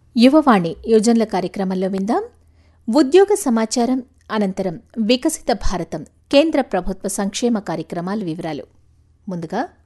యువవాణి యోజనల కార్యక్రమంలో విందాం. ఉద్యోగ సమాచారం అనంతరం వికసిత భారతం కేంద్ర ప్రభుత్వ సంక్షేమ కార్యక్రమాల వివరాలు. ముందుగా